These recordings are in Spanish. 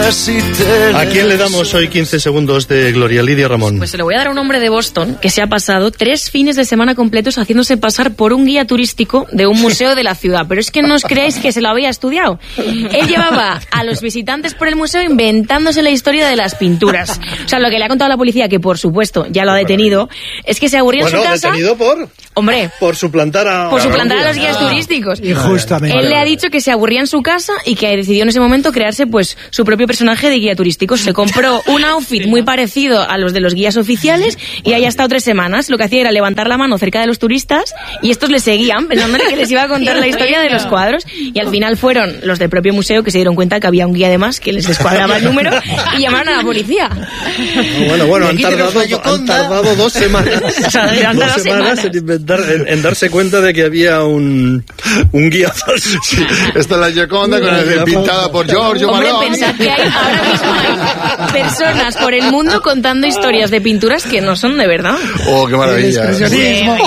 ¿A quién le damos hoy 15 segundos de gloria? Lidia Ramón. Pues se lo voy a dar a un hombre de Boston que se ha pasado 3 fines de semana completos haciéndose pasar por un guía turístico de un museo de la ciudad. Pero es que no os creáis que se lo había estudiado. Él llevaba a los visitantes por el museo inventándose la historia de las pinturas. O sea, lo que le ha contado la policía, que por supuesto ya lo ha detenido, es que se aburría en su casa. ¿Detenido por? Hombre. Por suplantar a los guías turísticos. Injustamente. Él le ha dicho que se aburría en su casa y que decidió en ese momento crearse pues su propio personaje de guía turístico. Se compró un outfit muy parecido a los de los guías oficiales y ahí ha estado 3 semanas. Lo que hacía era levantar la mano cerca de los turistas y estos le seguían pensándole que les iba a contar la historia de los cuadros, y al final fueron los del propio museo que se dieron cuenta que había un guía de más que les descuadraba el número y llamaron a la policía. Bueno, han tardado 2 semanas. O sea, 2 semanas en darse cuenta de que había un guía falso. Sí, esta es la Gioconda con el pintada por Giorgio Hombre, Maroni. pensad que ahora mismo hay personas por el mundo contando historias de pinturas que no son de verdad. Oh, qué maravilla. El expresionismo.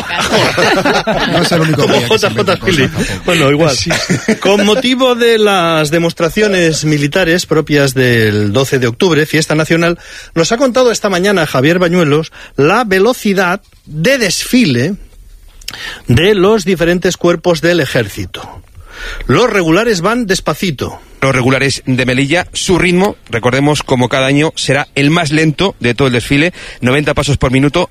No es el único como JJ Philly. Bueno, igual. Sí. Con motivo de las demostraciones militares propias del 12 de octubre, fiesta nacional, nos ha contado esta mañana Javier Bañuelos la velocidad de desfile de los diferentes cuerpos del ejército. Los regulares van despacito. Los regulares de Melilla, su ritmo, recordemos, como cada año, será el más lento de todo el desfile, 90 pasos por minuto.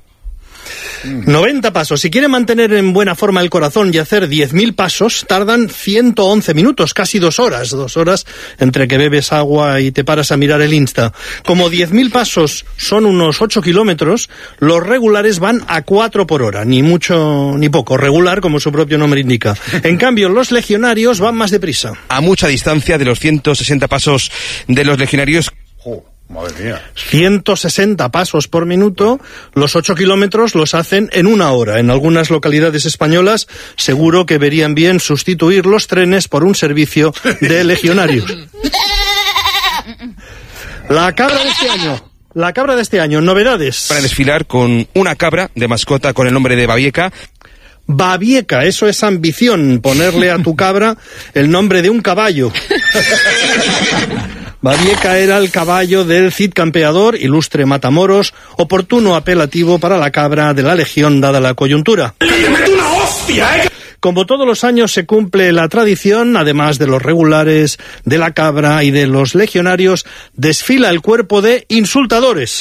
90 pasos. Si quieren mantener en buena forma el corazón y hacer 10.000 pasos, tardan 111 minutos, casi 2 horas. 2 horas entre que bebes agua y te paras a mirar el Insta. Como 10.000 pasos son unos 8 kilómetros, los regulares van a 4 por hora. Ni mucho ni poco. Regular, como su propio nombre indica. En cambio, los legionarios van más deprisa. A mucha distancia de los 160 pasos de los legionarios. Madre mía. 160 pasos por minuto, los 8 kilómetros los hacen en 1 hora. En algunas localidades españolas seguro que verían bien sustituir los trenes por un servicio de legionarios. La cabra de este año, novedades. Para desfilar con una cabra de mascota con el nombre de Babieca. Babieca, eso es ambición, ponerle a tu cabra el nombre de un caballo. Babieca era el caballo del Cid Campeador, ilustre matamoros, oportuno apelativo para la cabra de la Legión dada la coyuntura. Como todos los años se cumple la tradición, además de los regulares, de la cabra y de los legionarios, desfila el cuerpo de insultadores.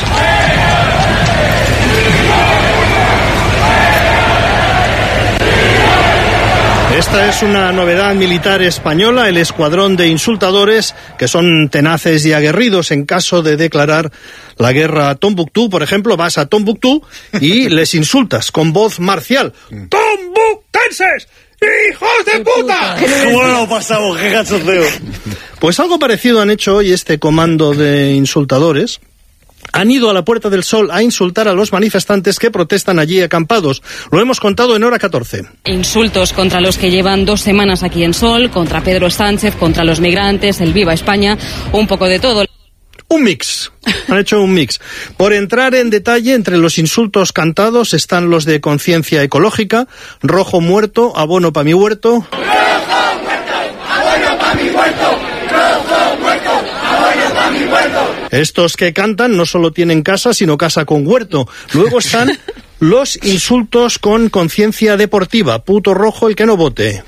Esta es una novedad militar española, el escuadrón de insultadores, que son tenaces y aguerridos en caso de declarar la guerra a Tombuctú. Por ejemplo, vas a Tombuctú y les insultas con voz marcial. ¡Tombuctenses! ¡Hijos de puta! ¿Cómo lo pasamos? ¡Qué cachondeo! Pues algo parecido han hecho hoy este comando de insultadores. Han ido a la Puerta del Sol a insultar a los manifestantes que protestan allí acampados. Lo hemos contado en Hora 14. Insultos contra los que llevan 2 semanas aquí en Sol, contra Pedro Sánchez, contra los migrantes, el Viva España, un poco de todo. Un mix. Han hecho un mix. Por entrar en detalle, entre los insultos cantados están los de conciencia ecológica, rojo muerto, abono pa' mi huerto. ¡Rojo muerto, abono pa' mi huerto! ¡Rojo muerto, abono pa' mi huerto! Estos que cantan no solo tienen casa, sino casa con huerto. Luego están los insultos con conciencia deportiva. Puto rojo el que no vote.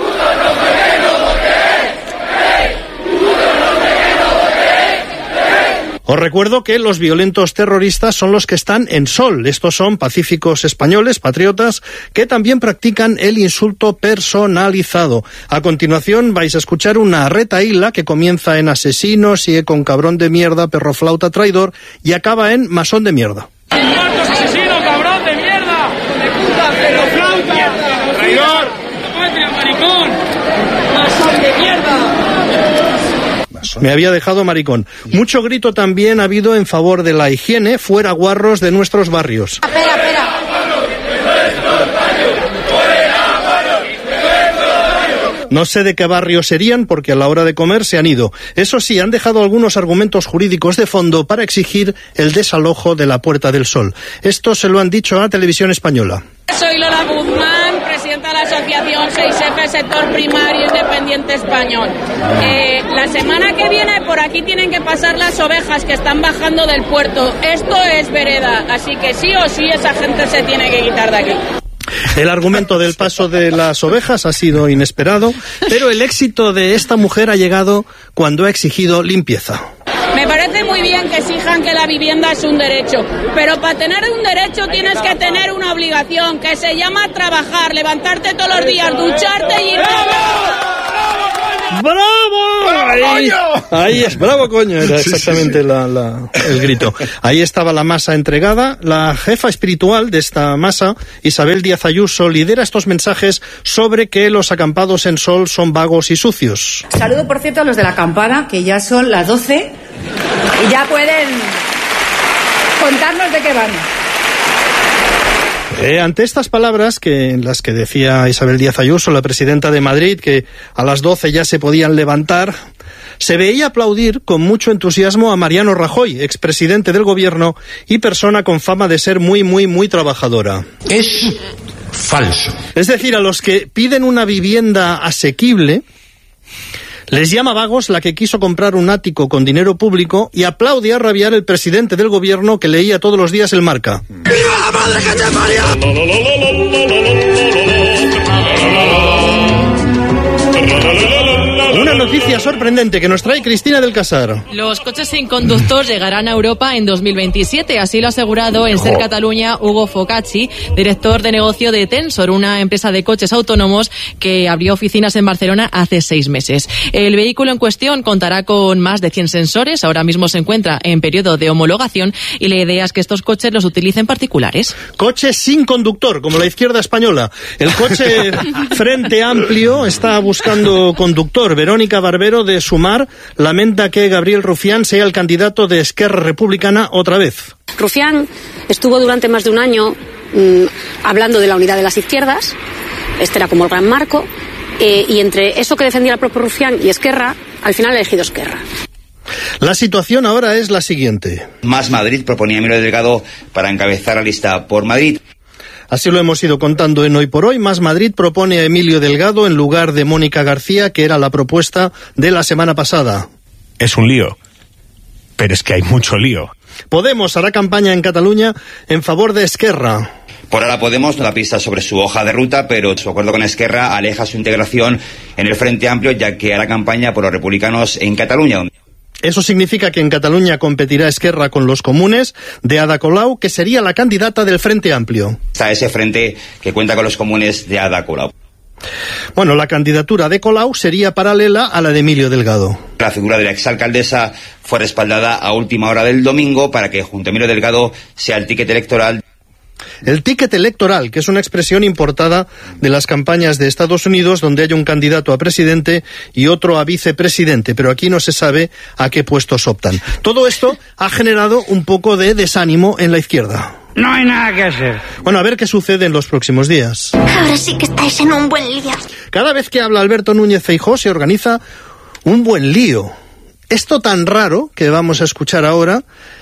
Os recuerdo que los violentos terroristas son los que están en Sol. Estos son pacíficos españoles, patriotas, que también practican el insulto personalizado. A continuación vais a escuchar una retahíla que comienza en asesino, sigue con cabrón de mierda, perro flauta traidor y acaba en masón de mierda. ¡Muertos, asesino, cabrón de mierda! ¡De puta, perro flauta! ¡Traidor! ¡Maricón! ¡Masón de mierda! Me había dejado maricón. Mucho grito también ha habido en favor de la higiene, fuera guarros de nuestros barrios. Espera. No sé de qué barrio serían porque a la hora de comer se han ido. Eso sí, han dejado algunos argumentos jurídicos de fondo para exigir el desalojo de la Puerta del Sol. Esto se lo han dicho a Televisión Española. Soy Lola Guzmán, presidenta presidenta de la Asociación 6F Sector Primario Independiente Español. La semana que viene por aquí tienen que pasar las ovejas que están bajando del puerto. Esto es vereda, así que sí o sí esa gente se tiene que quitar de aquí. El argumento del paso de las ovejas ha sido inesperado, pero el éxito de esta mujer ha llegado cuando ha exigido limpieza. Me parece muy bien que exijan que la vivienda es un derecho, pero para tener un derecho tienes que tener una obligación, que se llama trabajar, levantarte todos los días, ducharte y ir a... ¡Bravo! Ahí es, bravo coño, era exactamente el grito. Ahí estaba la masa entregada. La jefa espiritual de esta masa, Isabel Díaz Ayuso, lidera estos mensajes sobre que los acampados en sol son vagos y sucios. Saludo, por cierto, a los de la acampada, que ya son las 12 y ya pueden contarnos de qué van. Ante estas palabras, en las que decía Isabel Díaz Ayuso, la presidenta de Madrid, que a las 12 ya se podían levantar, se veía aplaudir con mucho entusiasmo a Mariano Rajoy, expresidente del gobierno y persona con fama de ser muy, muy, muy trabajadora. Es falso. Es decir, a los que piden una vivienda asequible, les llama vagos la que quiso comprar un ático con dinero público y aplaude a rabiar el presidente del gobierno que leía todos los días el Marca. ¡Viva la madre que te parió! Una noticia sorprendente que nos trae Cristina del Casar. Los coches sin conductor llegarán a Europa en 2027, así lo ha asegurado en Ser Cataluña Hugo Focacci, director de negocio de Tensor, una empresa de coches autónomos que abrió oficinas en Barcelona hace 6 meses. El vehículo en cuestión contará con más de 100 sensores, ahora mismo se encuentra en periodo de homologación y la idea es que estos coches los utilicen particulares. Coches sin conductor, como la izquierda española. El coche Frente Amplio está buscando conductor. Verónica Barbero, de Sumar, lamenta que Gabriel Rufián sea el candidato de Esquerra Republicana otra vez. Rufián estuvo durante más de un año hablando de la unidad de las izquierdas, este era como el gran marco, y entre eso que defendía el propio Rufián y Esquerra, al final ha elegido Esquerra. La situación ahora es la siguiente. Más Madrid proponía a Emilio Delgado para encabezar la lista por Madrid. Así lo hemos ido contando en Hoy por Hoy. Más Madrid propone a Emilio Delgado en lugar de Mónica García, que era la propuesta de la semana pasada. Es un lío, pero es que hay mucho lío. Podemos hará campaña en Cataluña en favor de Esquerra. Por ahora Podemos no da pistas sobre su hoja de ruta, pero su acuerdo con Esquerra aleja su integración en el Frente Amplio, ya que hará campaña por los republicanos en Cataluña. Eso significa que en Cataluña competirá Esquerra con los comunes de Ada Colau, que sería la candidata del Frente Amplio. Está ese frente que cuenta con los comunes de Ada Colau. Bueno, la candidatura de Colau sería paralela a la de Emilio Delgado. La figura de la exalcaldesa fue respaldada a última hora del domingo para que junto a Emilio Delgado sea el ticket electoral. El ticket electoral, que es una expresión importada de las campañas de Estados Unidos, donde hay un candidato a presidente y otro a vicepresidente, pero aquí no se sabe a qué puestos optan. Todo esto ha generado un poco de desánimo en la izquierda. No hay nada que hacer. Bueno, a ver qué sucede en los próximos días. Ahora sí que estáis en un buen lío. Cada vez que habla Alberto Núñez Feijóo se organiza un buen lío. Esto tan raro que vamos a escuchar ahora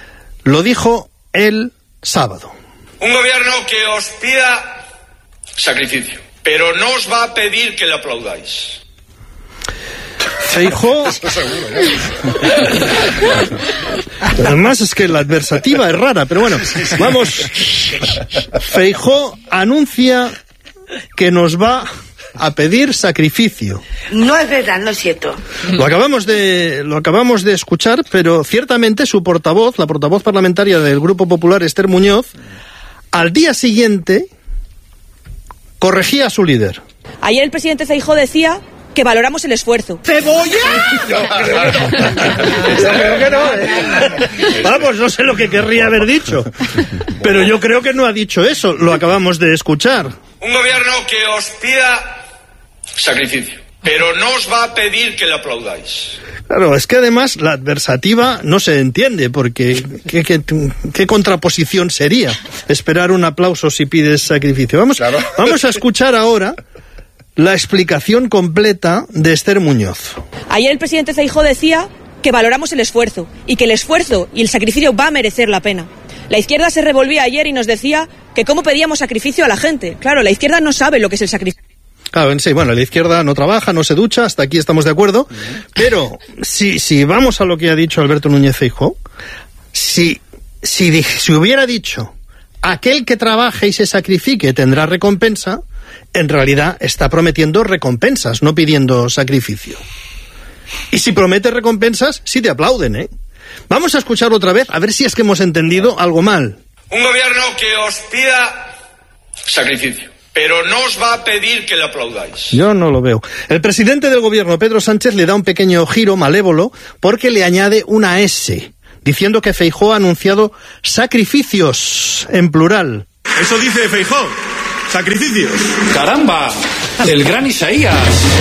lo dijo el sábado. Un gobierno que os pida sacrificio, pero no os va a pedir que le aplaudáis. Feijóo. Además es que la adversativa es rara, pero bueno, vamos. Feijóo anuncia que nos va a pedir sacrificio. No es verdad, no es cierto. Lo acabamos de escuchar, pero ciertamente su portavoz, la portavoz parlamentaria del Grupo Popular, Esther Muñoz, al día siguiente corregía a su líder. Ayer el presidente Feijóo decía que valoramos el esfuerzo. ¡Cebolla! Yo creo que no. Vamos, no sé lo que querría haber dicho, pero yo creo que no ha dicho eso, lo acabamos de escuchar. Un gobierno que os pida sacrificio, pero no os va a pedir que le aplaudáis. Claro, es que además la adversativa no se entiende, porque ¿qué contraposición sería esperar un aplauso si pides sacrificio? Vamos a escuchar ahora la explicación completa de Esther Muñoz. Ayer el presidente Feijóo decía que valoramos el esfuerzo y que el esfuerzo y el sacrificio va a merecer la pena. La izquierda se revolvía ayer y nos decía que cómo pedíamos sacrificio a la gente. Claro, la izquierda no sabe lo que es el sacrificio. Claro, sí, bueno, la izquierda no trabaja, no se ducha, hasta aquí estamos de acuerdo, pero si vamos a lo que ha dicho Alberto Núñez Feijóo, si hubiera dicho aquel que trabaje y se sacrifique tendrá recompensa, en realidad está prometiendo recompensas, no pidiendo sacrificio. Y si promete recompensas, sí te aplauden, ¿eh? Vamos a escuchar otra vez, a ver si es que hemos entendido algo mal. Un gobierno que os pida sacrificio, pero no os va a pedir que le aplaudáis. Yo no lo veo. El presidente del gobierno, Pedro Sánchez, le da un pequeño giro malévolo porque le añade una S, diciendo que Feijóo ha anunciado sacrificios, en plural. Eso dice Feijóo. Sacrificios. ¡Caramba! El gran Isaías.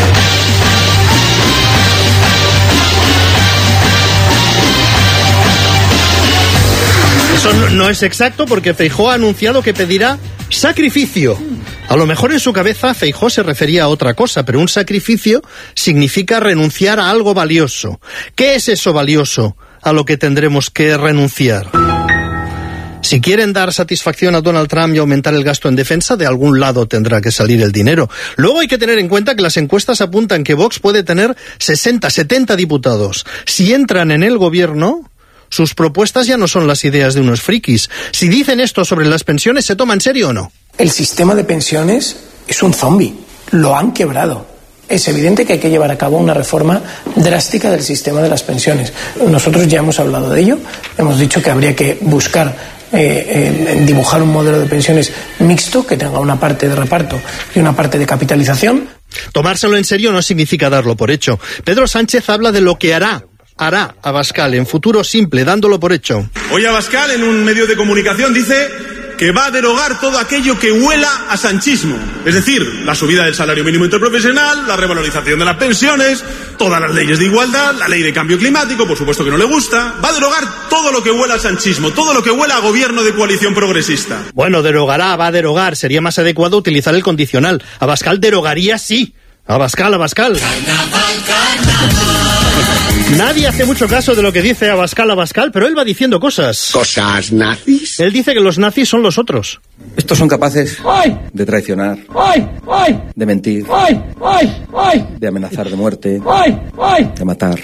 Eso no es exacto porque Feijóo ha anunciado que pedirá sacrificio. A lo mejor en su cabeza Feijóo se refería a otra cosa, pero un sacrificio significa renunciar a algo valioso. ¿Qué es eso valioso a lo que tendremos que renunciar? Si quieren dar satisfacción a Donald Trump y aumentar el gasto en defensa, de algún lado tendrá que salir el dinero. Luego hay que tener en cuenta que las encuestas apuntan que Vox puede tener 60, 70 diputados. Si entran en el gobierno, sus propuestas ya no son las ideas de unos frikis. Si dicen esto sobre las pensiones, ¿se toma en serio o no? El sistema de pensiones es un zombi. Lo han quebrado. Es evidente que hay que llevar a cabo una reforma drástica del sistema de las pensiones. Nosotros ya hemos hablado de ello. Hemos dicho que habría que buscar dibujar un modelo de pensiones mixto que tenga una parte de reparto y una parte de capitalización. Tomárselo en serio no significa darlo por hecho. Pedro Sánchez habla de lo que hará Abascal en futuro simple, dándolo por hecho. Hoy Abascal en un medio de comunicación dice que va a derogar todo aquello que huela a sanchismo. Es decir, la subida del salario mínimo interprofesional, la revalorización de las pensiones, todas las leyes de igualdad, la ley de cambio climático, por supuesto que no le gusta. Va a derogar todo lo que huela a sanchismo, todo lo que huela a gobierno de coalición progresista. Bueno, va a derogar. Sería más adecuado utilizar el condicional. Abascal derogaría sí. Abascal. Nadie hace mucho caso de lo que dice Abascal, pero él va diciendo cosas. ¿Cosas nazis? Él dice que los nazis son los otros. Estos son capaces de traicionar, de mentir, de amenazar de muerte, de matar.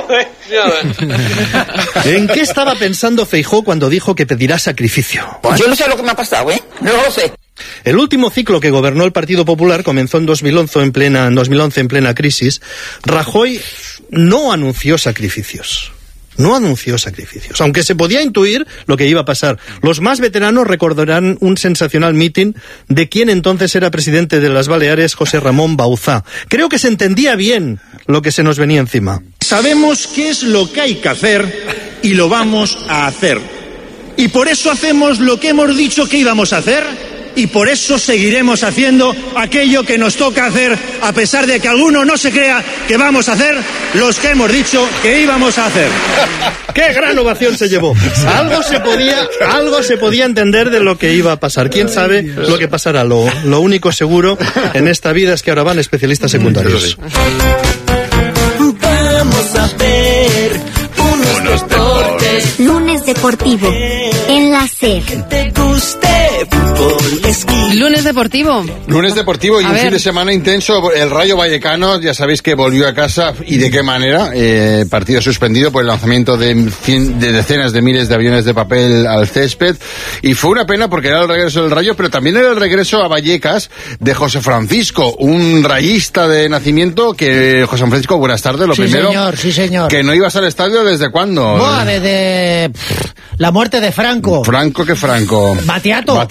¿En qué estaba pensando Feijóo cuando dijo que pedirá sacrificio? Yo no sé lo que me ha pasado, no lo sé. El último ciclo que gobernó el Partido Popular comenzó en 2011 en plena crisis. Rajoy no anunció sacrificios. Aunque se podía intuir lo que iba a pasar. Los más veteranos recordarán un sensacional mitin de quien entonces era presidente de las Baleares, José Ramón Bauzá. Creo que se entendía bien lo que se nos venía encima. Sabemos qué es lo que hay que hacer y lo vamos a hacer. Y por eso hacemos lo que hemos dicho que íbamos a hacer. Y por eso seguiremos haciendo aquello que nos toca hacer, a pesar de que alguno no se crea que vamos a hacer los que hemos dicho que íbamos a hacer. ¡Qué gran ovación se llevó! Algo se podía entender de lo que iba a pasar. ¿Quién sabe lo que pasará? Lo único seguro en esta vida es que ahora van especialistas secundarios. Vamos a ver unos deportes. Lunes deportivo en la SER. Lunes deportivo. Lunes deportivo y un fin de semana intenso. El Rayo Vallecano, ya sabéis que volvió a casa y de qué manera. Partido suspendido por el lanzamiento de decenas de miles de aviones de papel al césped. Y fue una pena porque era el regreso del Rayo, pero también era el regreso a Vallecas de José Francisco, un rayista de nacimiento. Que José Francisco, buenas tardes. Lo primero, sí señor. Que no ibas al estadio ¿desde cuándo? Buah, desde la muerte de Franco. ¿Qué Franco? Batiato.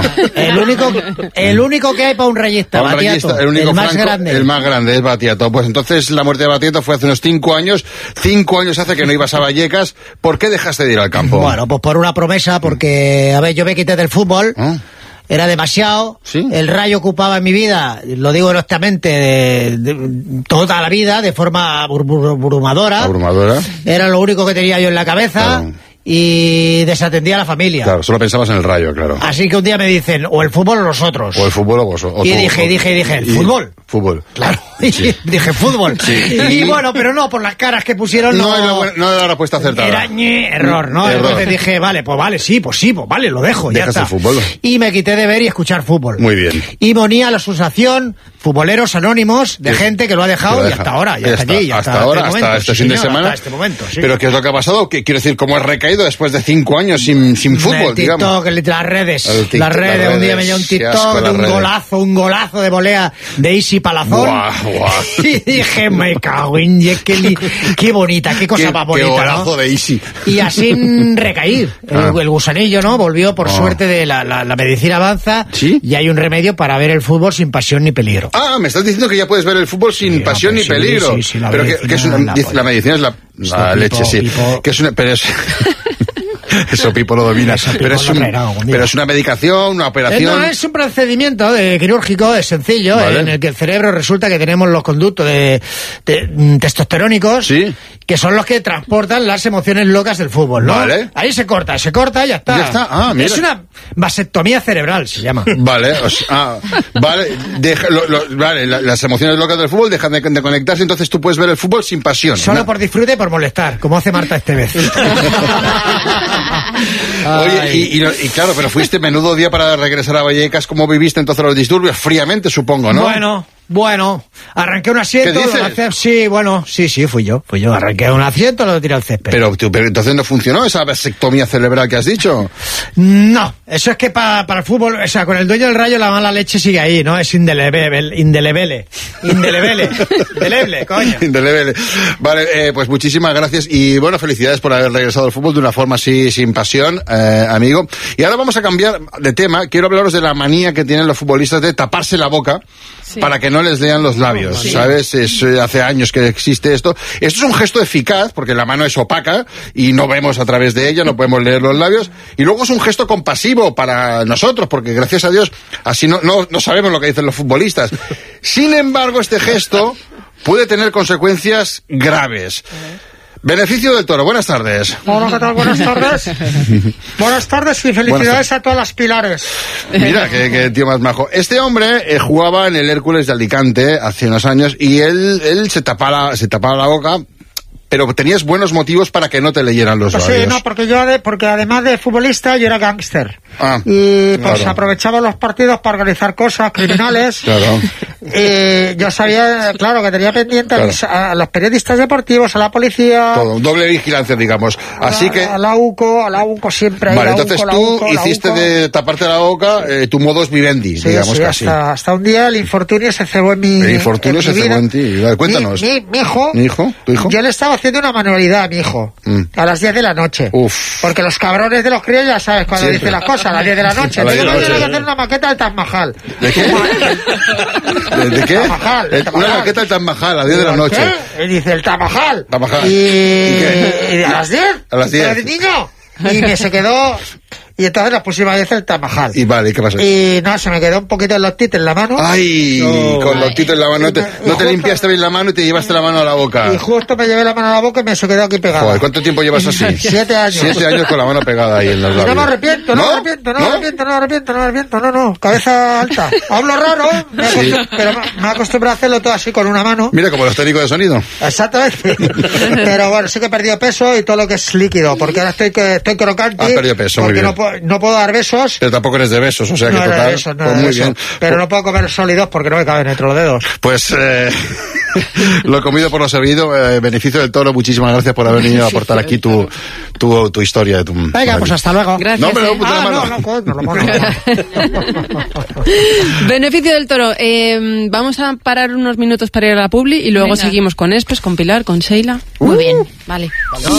El único que hay para un rayista, Batiato. El más grande. El más grande es Batiato. Pues entonces la muerte de Batiato fue hace unos 5 años. 5 años hace que no ibas a Vallecas. ¿Por qué dejaste de ir al campo? Bueno, pues por una promesa, porque, a ver, yo me quité del fútbol. Era demasiado. ¿Sí? El Rayo ocupaba en mi vida, lo digo honestamente, de toda la vida, de forma abrumadora. Era lo único que tenía yo en la cabeza. Claro. Y desatendía a la familia. Claro, solo pensabas en el Rayo, claro. Así que un día me dicen, o el fútbol o nosotros. O el fútbol o vosotros. Y dije, el fútbol. Fútbol. Claro, sí. Dije fútbol. Sí. Y bueno, pero no, por las caras que pusieron no era la respuesta acertada. Era error, ¿no? Error. Entonces dije, vale, sí, vale, lo dejo, Dejas ya está. el fútbol. Y me quité de ver y escuchar fútbol. Muy bien. Y ponía la asociación futboleros anónimos de gente que lo ha dejado y hasta ahora, ya está allí, hasta ahora, hasta este fin de semana. Hasta este momento, sí. Pero ¿qué es lo que ha pasado? ¿Qué quiero decir? ¿Cómo has recaído después de 5 años sin fútbol, digamos? Las redes, un día me llegó un TikTok de un golazo de volea de Isi Palazón. Guau. Y dije, me cago en qué bonita, qué cosa más bonita, qué golazo, ¿no? de Isi. Y así recaír. El gusanillo, ¿no? Volvió por suerte de la medicina avanza. ¿Sí? Y hay un remedio para ver el fútbol sin pasión ni peligro. Ah, me estás diciendo que ya puedes ver el fútbol sin pasión ni peligro. Sí, pero que es la medicina es la leche, sí. Que es una, pero es eso Pipo lo domina. Pero es una medicación, una operación. No, es un procedimiento quirúrgico, es sencillo, ¿vale? En el que el cerebro resulta que tenemos los conductos de testosterónicos, ¿sí? Que son los que transportan las emociones locas del fútbol, ¿no? Vale. Ahí se corta, ya está. Ya está. Ah, mira. Es una vasectomía cerebral, se llama. Vale, vale. Las emociones locas del fútbol dejan de conectarse, entonces tú puedes ver el fútbol sin pasión. Solo por disfrute y por molestar, como hace Marta Estevez. Oye, y claro, pero fuiste menudo día para regresar a Vallecas. ¿Cómo viviste entonces los disturbios? Fríamente, supongo, ¿no? Bueno, arranqué un asiento. ¿Qué dices? Sí, fui yo. Arranqué un asiento, lo tiré al césped. Pero entonces no funcionó esa vasectomía cerebral que has dicho. No, eso es que para el fútbol, o sea, con el dueño del Rayo la mala leche sigue ahí, ¿no? Es indeleble, coño. Indeleble. Vale, pues muchísimas gracias y bueno, felicidades por haber regresado al fútbol de una forma así, sin pasión, amigo. Y ahora vamos a cambiar de tema. Quiero hablaros de la manía que tienen los futbolistas de taparse la boca. Sí. Para que no les lean los labios, sí. ¿Sabes? Hace años que existe esto. Esto es un gesto eficaz, porque la mano es opaca y no vemos a través de ella, no podemos leer los labios. Y luego es un gesto compasivo para nosotros, porque gracias a Dios así no sabemos lo que dicen los futbolistas. Sin embargo, este gesto puede tener consecuencias graves. Beneficio del Toro, buenas tardes. Hola, ¿qué tal? Buenas tardes. Buenas tardes y felicidades a todas las Pilares. Mira, qué tío más majo. Este hombre jugaba en el Hércules de Alicante hace unos años y él se tapaba la boca. Pero tenías buenos motivos para que no te leyeran los labios. Sí, no, porque además de futbolista yo era gángster. Y pues claro. Aprovechaba los partidos para organizar cosas criminales. Claro. Y yo sabía, claro, que tenía pendiente a los periodistas deportivos, a la policía. Todo, doble vigilancia, digamos. Así que... A la UCO siempre. Vale, entonces tú hiciste de taparte la boca tu modus vivendi, sí, digamos casi. Hasta un día el infortunio se cebó en mi... El infortunio se cebó en ti. Vale, cuéntanos. Mi hijo. ¿Mi hijo? ¿Tu hijo? Yo le estaba haciendo una manualidad a mi hijo a las 10 de la noche. Uf. Porque los cabrones de los críos ya sabes cuando dicen las cosas, a las 10 de la noche. Tengo que hacer una maqueta del Taj Mahal. ¿De qué? ¿De qué? Una maqueta del Taj Mahal a las 10 de la noche. ¿Qué? Y dice el Taj Mahal. ¿Y a las 10? A las 10. Niño. Y se quedó... Y entonces la pusimos a hacer el Taj Mahal. Y vale, ¿qué pasó? Y no, se me quedó un poquito el lotito en la mano. ¡Ay! Con lotito en la mano. No te limpiaste bien la mano y te llevaste la mano a la boca. Y justo me llevé la mano a la boca y me se quedó aquí pegada. Joder, ¿cuánto tiempo llevas así? 7 años. 7 años con la mano pegada ahí en los labios. No me arrepiento, no. Cabeza alta. Hablo raro, pero me he acostumbrado a hacerlo todo así con una mano. Mira, como los técnicos de sonido. Exactamente. Pero bueno, sí que he perdido peso y todo lo que es líquido, porque ahora estoy crocante. Has perdido peso, muy bien. No puedo dar besos. Pero tampoco eres de besos, o sea que total. Besos, pues muy bien. Pero no puedo comer sólidos porque no me caben entre los dedos. Pues lo comido por lo servido. Beneficio del Toro, muchísimas gracias por haber venido a aportar aquí tu historia. Venga, pues hasta luego. Gracias. No, pero Beneficio del Toro. Vamos a parar unos minutos para ir a la publi y luego seguimos con Espes, con Pilar, con Sheila. Muy bien. Vale.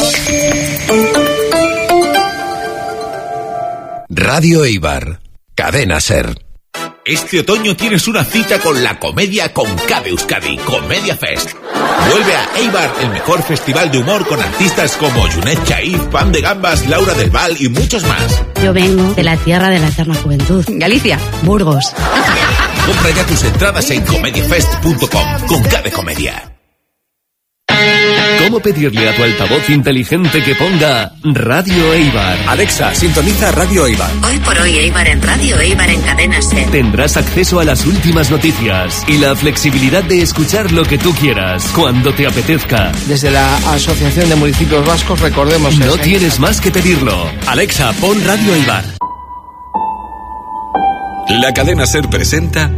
Radio Eibar, Cadena Ser. Este otoño tienes una cita con la comedia con Cabe Euskadi, Comedia Fest. Vuelve a Eibar, el mejor festival de humor con artistas como Junet Chaif, Pan de Gambas, Laura del Val y muchos más. Yo vengo de la tierra de la eterna juventud. Galicia. Burgos. Compra ya tus entradas en comediafest.com con Cabe Comedia. ¿Cómo pedirle a tu altavoz inteligente que ponga Radio Eibar? Alexa, sintoniza Radio Eibar. Hoy por hoy Eibar en Radio Eibar en Cadena SER. Tendrás acceso a las últimas noticias y la flexibilidad de escuchar lo que tú quieras, cuando te apetezca. Desde la Asociación de Municipios Vascos, recordemos... No tienes más que pedirlo. Alexa, pon Radio Eibar. La cadena SER presenta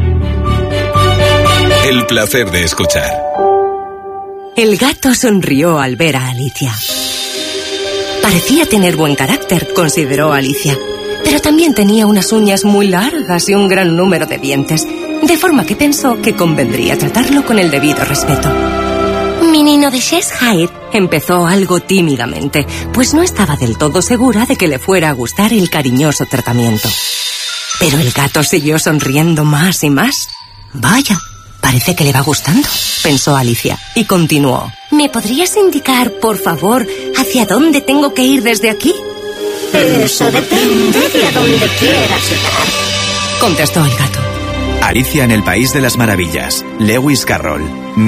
El placer de escuchar. El gato sonrió al ver a Alicia. Parecía tener buen carácter, consideró Alicia, pero también tenía unas uñas muy largas y un gran número de dientes, de forma que pensó que convendría tratarlo con el debido respeto. Menino de Cheshire, empezó algo tímidamente, pues no estaba del todo segura de que le fuera a gustar el cariñoso tratamiento. Pero el gato siguió sonriendo más y más. Vaya, parece que le va gustando, pensó Alicia, y continuó. ¿Me podrías indicar, por favor, hacia dónde tengo que ir desde aquí? Eso depende de a dónde quieras llegar, contestó el gato. Alicia en el País de las Maravillas. Lewis Carroll,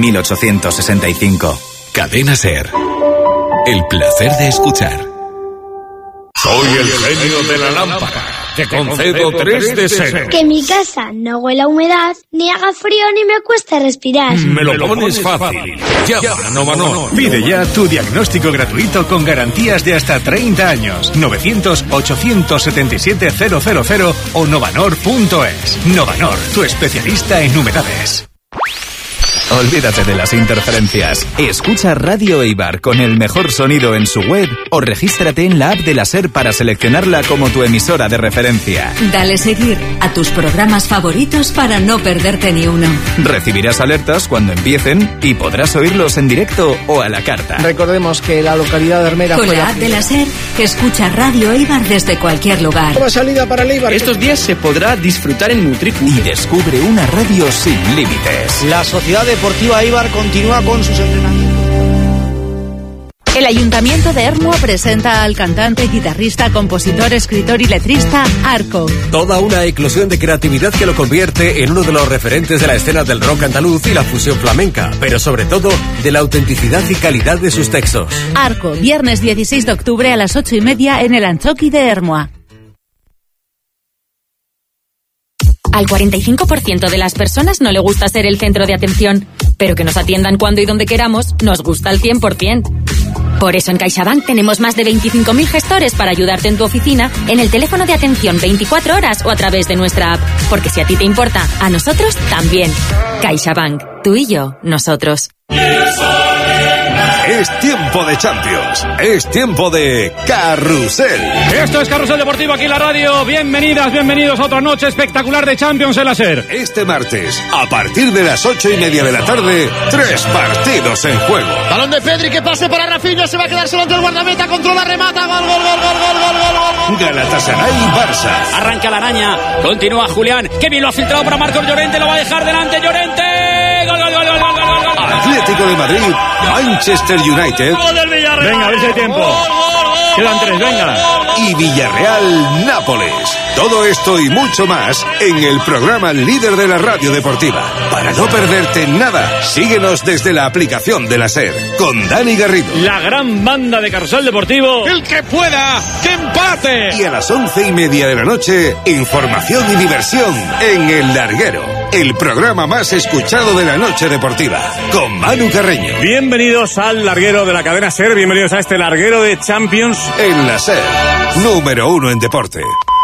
1865. Cadena SER. El placer de escuchar. Soy el genio de la lámpara. Te concedo 3 deseos. que mi casa no huela a humedad, ni haga frío ni me cueste respirar. Me lo pones fácil. Llama a Novanor. Pide ya tu diagnóstico gratuito con garantías de hasta 30 años. 900-877-000 o novanor.es. Novanor, tu especialista en humedades. Olvídate de las interferencias. Escucha Radio Eibar con el mejor sonido en su web o regístrate en la app de la SER para seleccionarla como tu emisora de referencia. Dale seguir a tus programas favoritos para no perderte ni uno. Recibirás alertas cuando empiecen y podrás oírlos en directo o a la carta. Recordemos que la localidad de Hermera... Con la app de la SER, escucha Radio Eibar desde cualquier lugar. Nueva salida para el Eibar. Estos días se podrá disfrutar en Mutriku. Y descubre una radio sin límites. La Sociedad Deportiva Eibar continúa con sus entrenamientos. El Ayuntamiento de Ermua presenta al cantante, guitarrista, compositor, escritor y letrista Arco. Toda una eclosión de creatividad que lo convierte en uno de los referentes de la escena del rock andaluz y la fusión flamenca, pero sobre todo de la autenticidad y calidad de sus textos. Arco, viernes 16 de octubre a las 8:30 en el Antzoki de Ermua. Al 45% de las personas no le gusta ser el centro de atención, pero que nos atiendan cuando y donde queramos nos gusta al 100%. Por eso en CaixaBank tenemos más de 25.000 gestores para ayudarte en tu oficina, en el teléfono de atención 24 horas o a través de nuestra app. Porque si a ti te importa, a nosotros también. CaixaBank, tú y yo, nosotros. Es tiempo de Champions. Es tiempo de Carrusel. Esto es Carrusel Deportivo aquí en la radio. Bienvenidas, bienvenidos a otra noche espectacular de Champions en la SER. Este martes, a partir de las 8:30 de la tarde, 3 partidos en juego. Balón de Pedri, que pase para Rafinha, se va a quedar solo ante el guardameta, controla, remata, gol, gol, gol, gol, gol, gol, gol, gol. Galatasaray y Barça. Arranca la araña, continúa Julián, que bien lo ha filtrado para Marcos Llorente, lo va a dejar delante Llorente. Gol, gol, gol, gol, gol, gol, gol. Atlético de Madrid, Manchester United. Venga, a ver si hay tiempo. Quedan 3, venga. Y Villarreal, Nápoles. Todo esto y mucho más en el programa líder de la radio deportiva. Para no perderte nada, síguenos desde la aplicación de la SER con Dani Garrido. La gran banda de Carrusel Deportivo. El que pueda, que empate. Y a las 11:30 de la noche, información y diversión en El Larguero, el programa más escuchado de la noche deportiva, con Manu Carreño. Bienvenidos al Larguero de la cadena SER, bienvenidos a este Larguero de Champions en la SER, número 1 en deporte.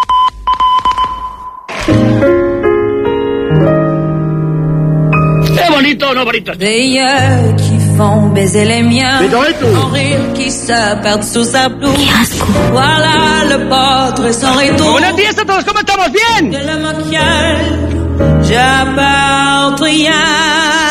¡Qué bonito, no bonito! D'ailleurs qui font baiser les miens, en rire qui se perdent sous sa blouse. ¡Qué asco! Voilà le potre sans retour. ¡Buenos días a todos! ¿Cómo estamos? ¡Bien! De le maquillage, j'apporte rien.